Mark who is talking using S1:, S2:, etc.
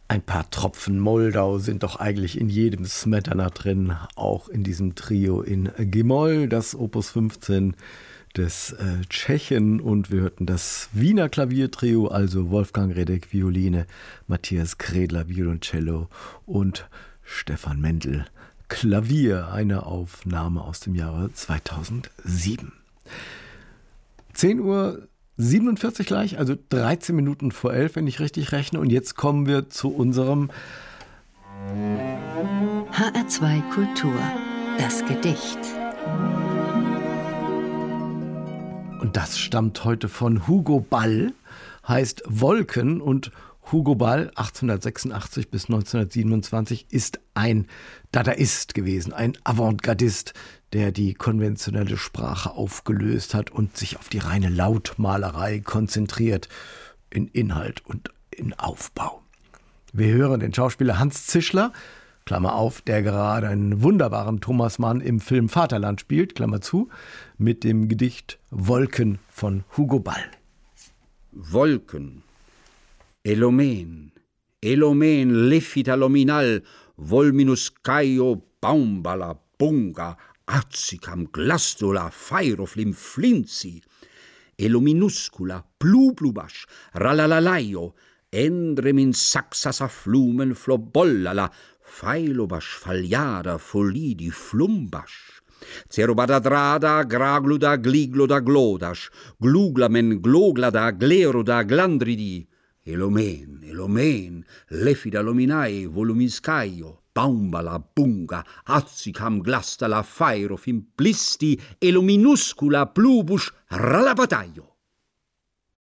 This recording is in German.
S1: Ein paar Tropfen Moldau sind doch eigentlich in jedem Smetana drin, auch in diesem Trio in G-Moll, das Opus 15 des Tschechen, und wir hörten das Wiener Klaviertrio, also Wolfgang Redek Violine, Matthias Kredler Violoncello und Stefan Mendel Klavier, eine Aufnahme aus dem Jahre 2007. 10:47 Uhr gleich, also 13 Minuten vor 11, wenn ich richtig rechne. Und jetzt kommen wir zu unserem
S2: HR2 Kultur, das Gedicht.
S1: Und das stammt heute von Hugo Ball, heißt Wolken, und Hugo Ball, 1886 bis 1927, ist ein Dadaist gewesen, ein Avantgardist, der die konventionelle Sprache aufgelöst hat und sich auf die reine Lautmalerei konzentriert, in Inhalt und in Aufbau. Wir hören den Schauspieler Hans Zischler, Klammer auf, der gerade einen wunderbaren Thomas Mann im Film Vaterland spielt, Klammer zu, mit dem Gedicht Wolken von Hugo Ball.
S3: Wolken. Elomen, Elomen, lefita lominal, volminus caio, baumbala, bunga, arzicam, glastula, fairoflim, flinzi, elominuscula, plublubash, ralalalaio, endremin saxas afflumen, flobollala, failobash, fagliada, folidi, flumbash, cerobadadrada, gragluda, gligloda, glodash, gluglamen, gloglada, gleroda, glandridi, Elomen, Elomen, lefida lominae, volumiscaio, baumbala, bunga, azzicam, glastala, fairofim, plisti, elominuscula, plubus, ralabataio.